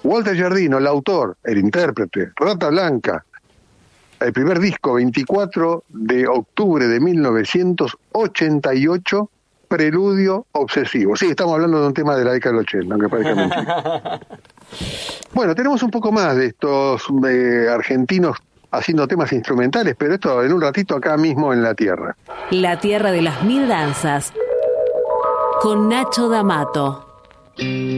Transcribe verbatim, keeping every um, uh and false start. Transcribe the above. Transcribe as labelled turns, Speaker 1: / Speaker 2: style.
Speaker 1: Walter Giardino, el autor, el intérprete, Rata Blanca, el primer disco, veinticuatro de octubre de mil novecientos ochenta y ocho, Preludio Obsesivo. Sí, estamos hablando de un tema de la década del ochenta, aunque parezca mentira. Bueno, tenemos un poco más de estos eh, argentinos haciendo temas instrumentales, pero esto en un ratito acá mismo en La Tierra.
Speaker 2: La Tierra de las Mil Danzas, con Nacho D'Amato.